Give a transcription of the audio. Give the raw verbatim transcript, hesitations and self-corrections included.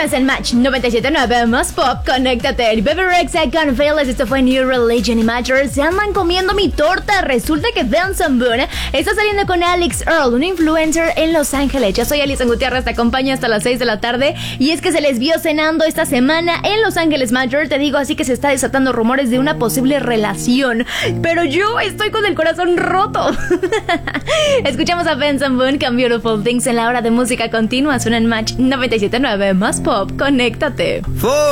Continuas en Match noventa y siete punto nueve más pop, conéctate. Baby Rexha con Fearless, esto fue New Religion y Matter. Se andan comiendo mi torta. Resulta que Benson Boone está saliendo con Alex Earl, una influencer en Los Ángeles. Yo soy Alison Gutiérrez, te acompaño hasta las seis de la tarde. Y es que se les vio cenando esta semana en Los Ángeles Matter. Te digo, así que se está desatando rumores de una posible relación. Pero yo estoy con el corazón roto. Escuchamos a Benson Boone con Beautiful Things en la hora de música continua. Suena en Match noventa y siete punto nueve más pop, conéctate.